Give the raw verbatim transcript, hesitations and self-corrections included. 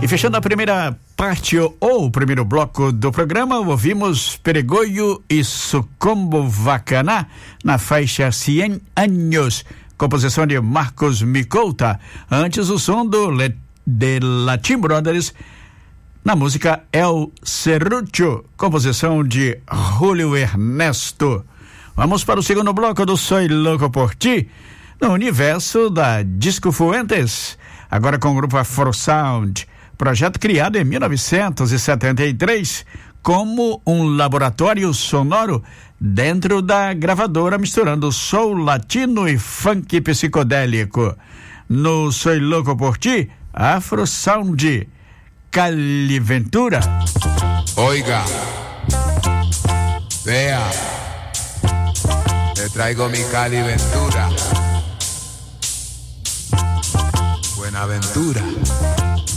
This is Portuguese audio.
E fechando a primeira parte ou o primeiro bloco do programa, ouvimos Peregoio e Sucombo Vacaná na faixa cem anos, composição de Marcos Micouta. Antes o som do Le, de Latin Brothers na música El Serrucho, composição de Julio Ernesto. Vamos para o segundo bloco do Soy Louco por Ti, no universo da Disco Fuentes, agora com o grupo Afro Sound, projeto criado em mil novecentos e setenta e três como um laboratório sonoro dentro da gravadora, misturando soul latino e funk psicodélico. No Soy Louco por Ti, Afro Sound, Caliventura. Oiga, vea, te traigo mi Caliventura. Buenaventura.